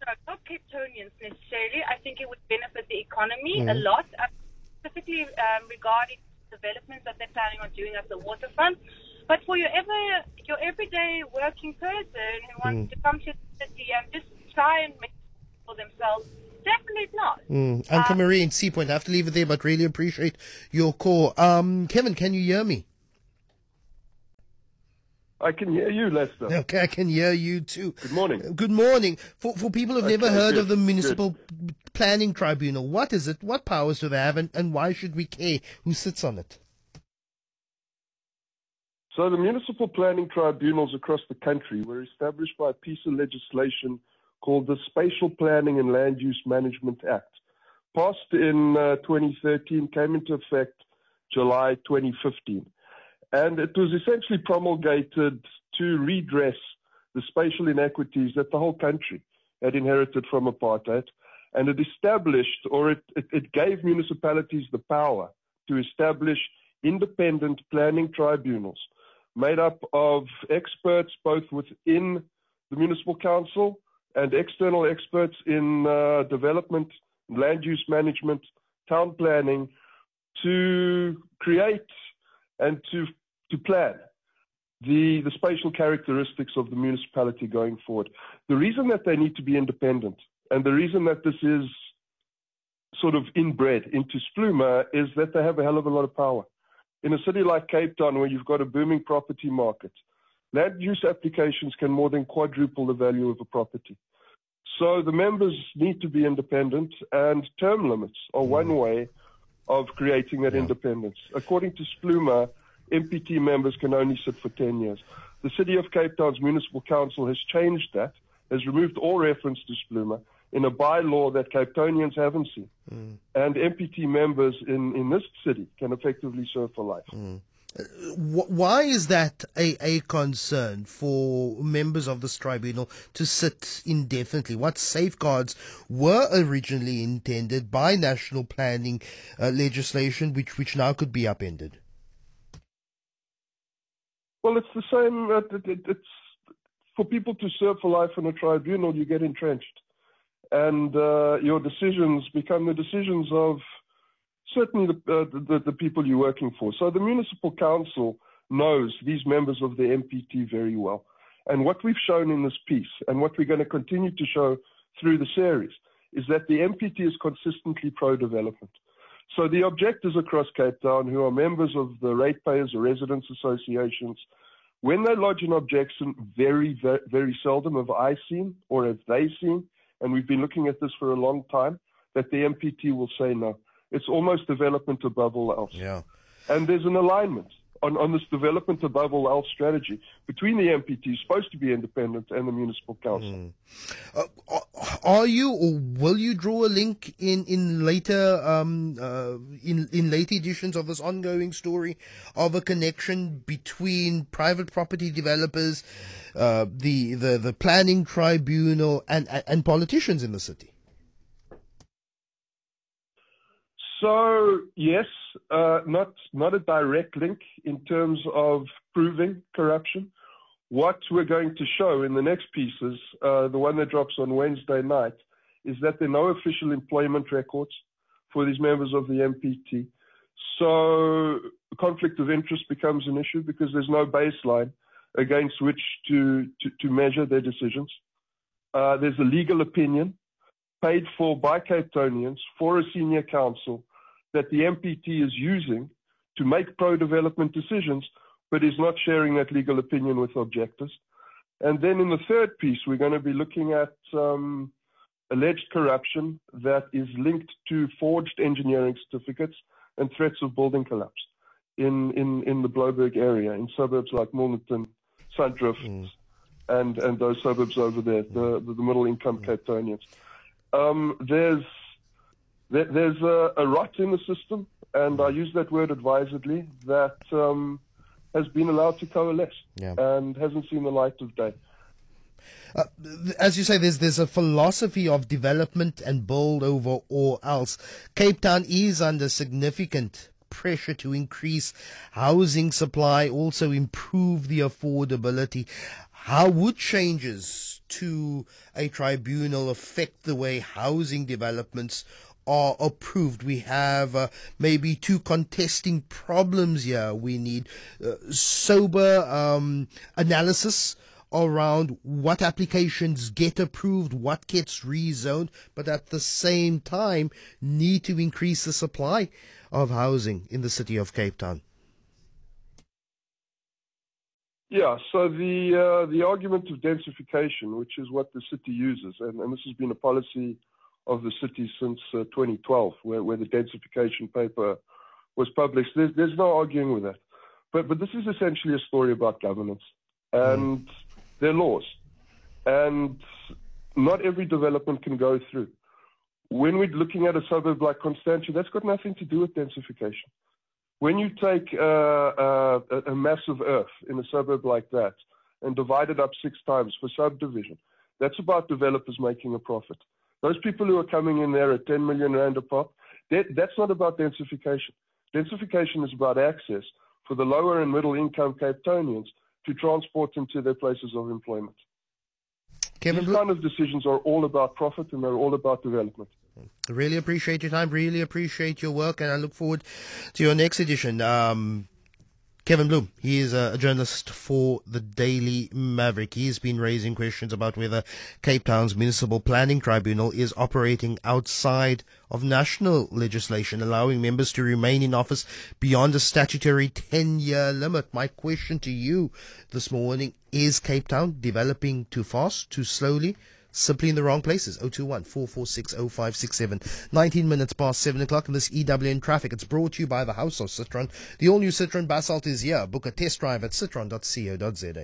no, not Cape Townians necessarily. I think it would benefit the economy Mm. a lot, uh, specifically um, regarding developments that they're planning on doing at the waterfront. But for your ever your everyday working person who wants Mm. to come to the city and just try and make it for themselves, definitely not. Mm. Anka Um, Marie in Sea Point, I have to leave it there, but really appreciate your call. Um, Kevin, can you hear me? I can hear you, Lester. Okay, I can hear you too. Good morning. Good morning. For for people who've never Okay, heard good, of the good. Municipal Planning Tribunal, what is it? What powers do they have, and, and why should we care who sits on it? So the municipal planning tribunals across the country were established by a piece of legislation called the Spatial Planning and Land Use Management Act. Passed in uh, twenty thirteen, came into effect July twenty fifteen. And it was essentially promulgated to redress the spatial inequities that the whole country had inherited from apartheid. And it established, or it, it, it gave municipalities the power to establish independent planning tribunals made up of experts both within the municipal council and external experts in uh, development, land use management, town planning, to create and to to plan the, the spatial characteristics of the municipality going forward. The reason that they need to be independent and the reason that this is sort of inbred into Spluma is that they have a hell of a lot of power. In a city like Cape Town, where you've got a booming property market, land use applications can more than quadruple the value of a property. So the members need to be independent, and term limits are one way of creating that independence. According to Spluma, M P T members can only sit for ten years. The City of Cape Town's Municipal Council has changed that, has removed all reference to Spluma in a bylaw that Cape Townians haven't seen. Mm. And M P T members in, in this city can effectively serve for life. Mm. Wh- Why is that a, a concern for members of this tribunal to sit indefinitely? What safeguards were originally intended by national planning uh, legislation, which, which now could be upended? Well, it's the same. Uh, it, it, it's for people to serve for life in a tribunal, you get entrenched. And uh, your decisions become the decisions of certainly the, uh, the, the people you're working for. So the municipal council knows these members of the M P T very well. And what we've shown in this piece, and what we're going to continue to show through the series, is that the M P T is consistently pro-development. So the objectors across Cape Town, who are members of the ratepayers or residents associations, when they lodge an objection, very, very, very seldom have I seen or have they seen, and we've been looking at this for a long time, that the M P T will say no. It's almost development above all else. Yeah. And there's an alignment on, on this development above all else strategy between the M P T, supposed to be independent, and the municipal council. Mm. Uh, are you or will you draw a link in in later um, uh, in in later editions of this ongoing story of a connection between private property developers, uh, the the the planning tribunal, and and politicians in the city? So yes, uh, not not a direct link in terms of proving corruption. What we're going to show in the next pieces, uh, the one that drops on Wednesday night, is that there are no official employment records for these members of the M P T. So conflict of interest becomes an issue because there's no baseline against which to, to, to measure their decisions. Uh, there's a legal opinion paid for by Cape Townians for a senior council that the M P T is using to make pro-development decisions, but is not sharing that legal opinion with objectors. And then in the third piece, we're going to be looking at um, alleged corruption that is linked to forged engineering certificates and threats of building collapse in, in, in the Bloberg area, in suburbs like Milnerton, Sandrift, mm. and, and those suburbs over there, the, the, the middle-income mm. Cape Townians. Um, there's there, there's a, a rot in the system, and I use that word advisedly, that um, has been allowed to coalesce yeah. and hasn't seen the light of day. Uh, as you say, there's there's a philosophy of development and build over all else. Cape Town is under significant pressure to increase housing supply, also improve the affordability. how would changes to a tribunal affect the way housing developments are approved? We have uh, maybe two contesting problems here. We need uh, sober um, analysis around what applications get approved, what gets rezoned, but at the same time need to increase the supply of housing in the city of Cape Town. Yeah, so the uh, the argument of densification, which is what the city uses, and, and this has been a policy of the city since uh, twenty twelve, where, where the densification paper was published. There's, there's no arguing with that. But, but this is essentially a story about governance. And mm. there are laws. And not every development can go through. When we're looking at a suburb like Constantia, that's got nothing to do with densification. When you take uh, uh, a massive earth in a suburb like that and divide it up six times for subdivision, that's about developers making a profit. Those people who are coming in there at ten million rand a pop, that, that's not about densification. Densification is about access for the lower and middle income Cape Townians to transport them to their places of employment. Kevin, these kind of decisions are all about profit and they're all about development. Really appreciate your time, really appreciate your work, and I look forward to your next edition. Um, Kevin Bloom, he is a journalist for the Daily Maverick. He's been raising questions about whether Cape Town's Municipal Planning Tribunal is operating outside of national legislation, allowing members to remain in office beyond a statutory ten-year limit. My question to you this morning, is Cape Town developing too fast, too slowly, simply in the wrong places? oh two one, four four six, oh five six seven. nineteen minutes past seven o'clock in this E W N traffic. It's brought to you by the House of Citroen. The all-new Citroen Basalt is here. Book a test drive at citroen dot co dot za.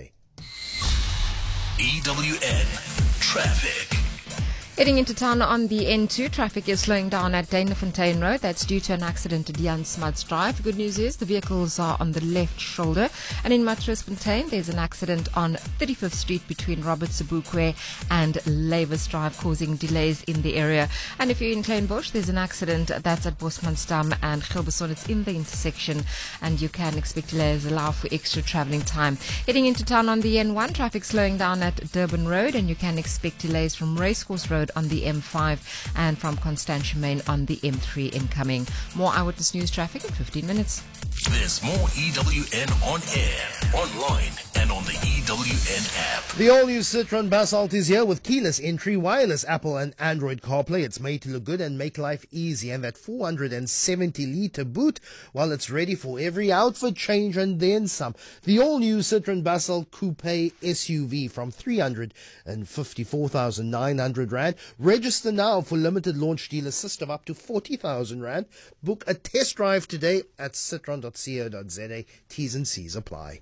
E W N traffic. Heading into town on the N two, traffic is slowing down at Danafontein Road. That's due to an accident at Jan Smuts Drive. The good news is the vehicles are on the left shoulder. And in Matroosfontein, there's an accident on thirty-fifth Street between Robert Sobukwe and Lavis Drive, causing delays in the area. And if you're in Kleinbush, there's an accident that's at Bosmansdam and Gilberson. It's in the intersection, and you can expect delays, allow for extra travelling time. Heading into town on the N one, traffic slowing down at Durban Road, and you can expect delays from Racecourse Road on the M five and from Constantia Main on the M three incoming. More Eyewitness News traffic in fifteen minutes. There's more E W N on air, online, and on the E W N app. The all-new Citroen Basalt is here with keyless entry, wireless Apple and Android CarPlay. It's made to look good and make life easy. And that four hundred seventy litre boot, well, it's ready for every outfit change and then some. The all-new Citroen Basalt Coupe S U V from three hundred fifty-four thousand nine hundred rand. Register now for limited launch deal assist of up to forty thousand rand. Book a test drive today at citroen dot co dot za. T's and C's apply.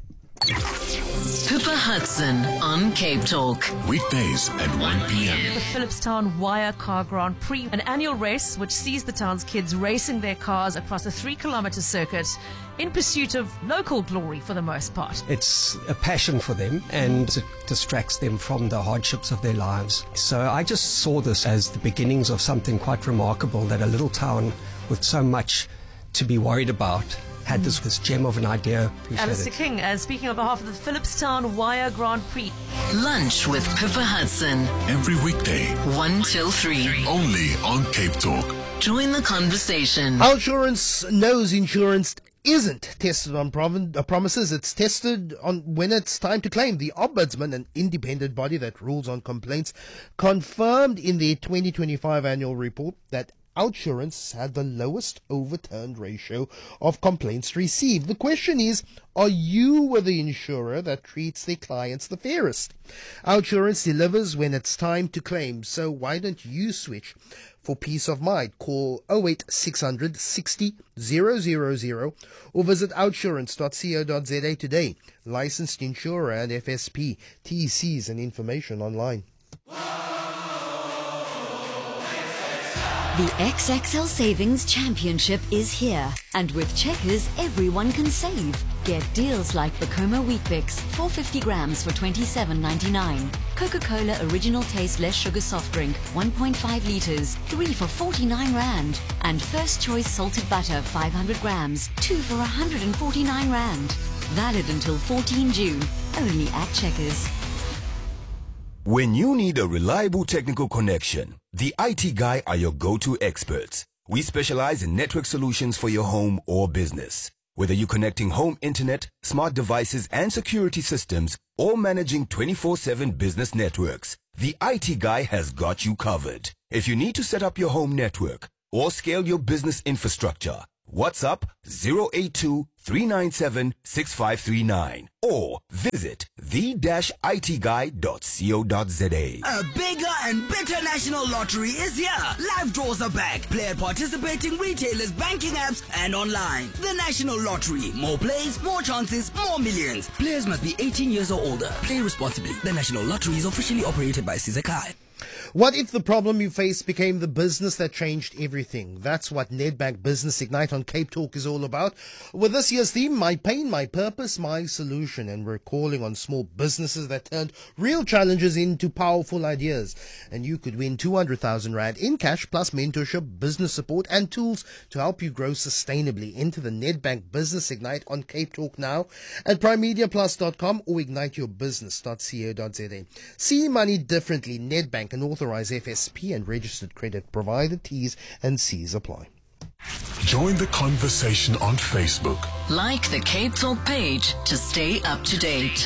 Pippa Hudson on Cape Talk. Weekdays at one p.m. The Phillipstown Wire Car Grand Prix, an annual race which sees the town's kids racing their cars across a three-kilometre circuit in pursuit of local glory for the most part. It's a passion for them and it distracts them from the hardships of their lives. So I just saw this as the beginnings of something quite remarkable, that a little town with so much to be worried about had this, this gem of an idea. Appreciate Alistair it. King uh, speaking on behalf of the Phillipstown Wire Grand Prix. Lunch with Pippa Hudson. Every weekday. one till three. Only on Cape Talk. Join the conversation. Outsurance knows insurance isn't tested on prom- uh, promises. It's tested on when it's time to claim. The Ombudsman, an independent body that rules on complaints, confirmed in the twenty twenty-five annual report that Outsurance had the lowest overturned ratio of complaints received. The question is, are you with the insurer that treats their clients the fairest? Outsurance delivers when it's time to claim, so why don't you switch? For peace of mind, call oh eight six hundred sixty thousand or visit outsurance dot co dot za today. Licensed insurer and F S P, T Cs and information online. The X X L Savings Championship is here, and with Checkers, everyone can save. Get deals like Bacoma Wheat Bix, four hundred fifty grams for twenty-seven ninety-nine. Coca-Cola Original Taste Less Sugar Soft Drink, one point five litres, three for forty-nine rand. And First Choice Salted Butter, five hundred grams, two for one hundred forty-nine rand. Valid until fourteenth June, only at Checkers. When you need a reliable technical connection, the I T Guy are your go-to experts. We specialize in network solutions for your home or business. Whether you're connecting home internet, smart devices and security systems, or managing twenty-four seven business networks, the I T Guy has got you covered. If you need to set up your home network or scale your business infrastructure, WhatsApp zero eight two, three nine seven, six five three nine or visit the dash I T guy dot co dot za. A bigger and better national lottery is here. Live draws are back. Play at participating retailers, banking apps and online. The National Lottery. More plays, more chances, more millions. Players must be eighteen years or older. Play responsibly. The National Lottery is officially operated by Sizakai. What if the problem you face became the business that changed everything? That's what Nedbank Business Ignite on Cape Talk is all about. With this year's theme, My Pain, My Purpose, My Solution. And we're calling on small businesses that turned real challenges into powerful ideas. And you could win two hundred thousand rand in cash plus mentorship, business support and tools to help you grow sustainably. Into the Nedbank Business Ignite on Cape Talk now at prime media plus dot com or ignite your business dot co dot za. See money differently. Nedbank, an authorized F S P and registered credit provider. T's and C's apply. Join the conversation on Facebook. Like the Cape Talk page to stay up to date.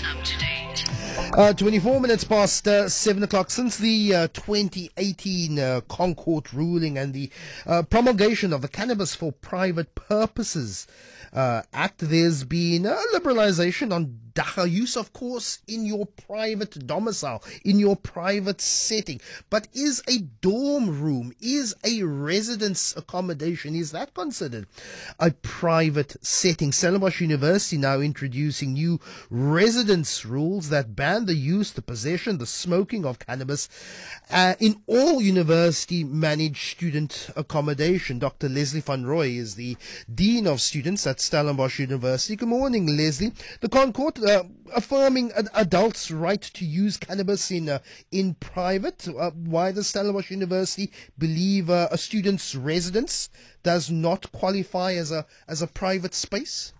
Uh, twenty-four minutes past uh, seven o'clock. Since the uh, twenty eighteen uh, Concourt ruling and the uh, promulgation of the Cannabis for Private Purposes uh, Act, there's been a liberalization on dagga use, of course, in your private domicile, in your private setting. But is a dorm room, is a residence accommodation, is that considered a private setting? Stellenbosch University now introducing new residence rules that ban the use, the possession, the smoking of cannabis uh, in all university-managed student accommodation. Doctor Leslie van Roy is the Dean of Students at Stellenbosch University. Good morning, Leslie. The Concourt uh, affirming ad- adults' right to use cannabis in uh, in private. Uh, why does Stellenbosch University believe uh, a student's residence does not qualify as a as a private space?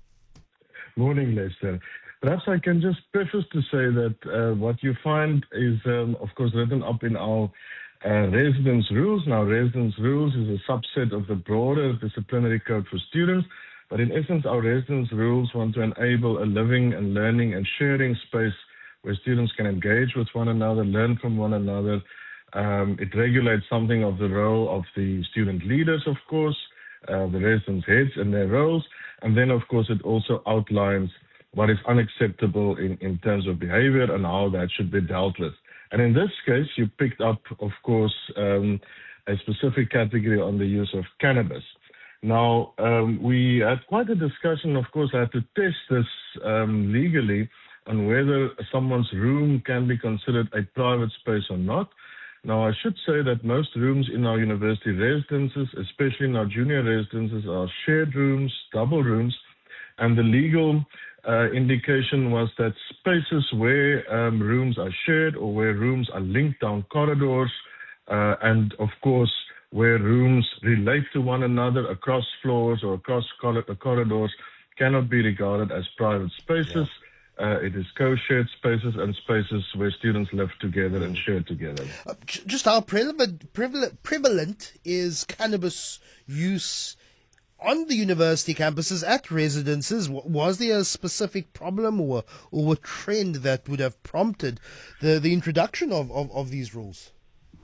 Morning, Lester. Perhaps I can just preface to say that uh, what you find is, um, of course, written up in our uh, residence rules. Now, residence rules is a subset of the broader disciplinary code for students. But in essence, our residence rules want to enable a living and learning and sharing space where students can engage with one another, learn from one another. Um, it regulates something of the role of the student leaders, of course, uh, the residence heads and their roles. And then, of course, it also outlines what is unacceptable in, in terms of behavior and how that should be dealt with. And in this case, you picked up, of course, um, a specific category on the use of cannabis. Now, um, we had quite a discussion, of course, I had to test this um, legally on whether someone's room can be considered a private space or not. Now, I should say that most rooms in our university residences, especially in our junior residences, are shared rooms, double rooms, and the legal uh, indication was that spaces where um, rooms are shared or where rooms are linked down corridors, uh, and of course, where rooms relate to one another across floors or across corridors cannot be regarded as private spaces. Yeah. Uh, it is co-shared spaces and spaces where students live together mm. and share together. Uh, just how prevalent, prevalent, prevalent is cannabis use on the university campuses at residences? Was there a specific problem or, or a trend that would have prompted the, the introduction of, of, of these rules?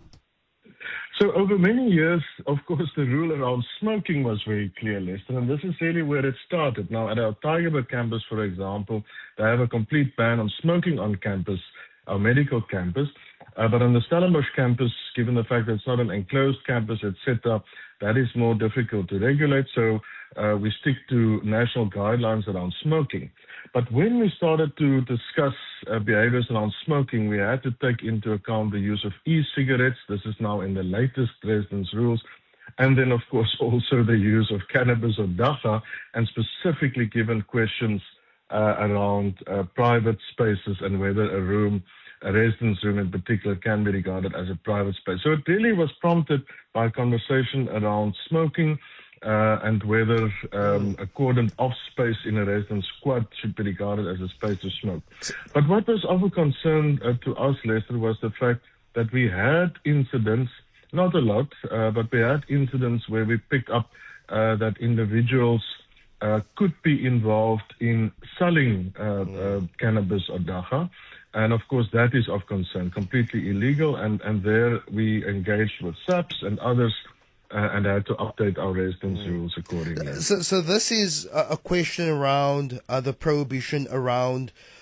So over many years, of course, the rule around smoking was very clear, Lester, and this is really where it started. Now, at our Tygerberg campus, for example, they have a complete ban on smoking on campus, our medical campus. Uh, but on the Stellenbosch campus, given the fact that it's not an enclosed campus, et cetera, that is more difficult to regulate. So uh, we stick to national guidelines around smoking. But when we started to discuss uh, behaviors around smoking, we had to take into account the use of e-cigarettes. This is now in the latest residence rules. And then, of course, also the use of cannabis or dagga, and specifically given questions uh, around uh, private spaces and whether a room, a residence room in particular, can be regarded as a private space. So it really was prompted by a conversation around smoking, uh, and whether um, a cordoned off space in a residence squad should be regarded as a space to smoke. But what was of a concern uh, to us, Lester, was the fact that we had incidents, not a lot, uh, but we had incidents where we picked up uh, that individuals uh, could be involved in selling uh, uh, cannabis or dagga. And of course, that is of concern, completely illegal. And, and there we engaged with S A P S and others uh, and had to update our residence mm. rules accordingly. So, so this is a, a question around uh, the prohibition around